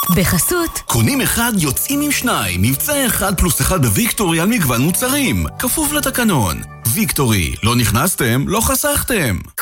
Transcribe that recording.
בחסות קונים אחד יוצאים עם שניים, מבצע 1+1 בוויקטורי על מגוון מוצרים, כפוף לתקנון. ויקטורי, לא נכנסתם, לא חסכתם.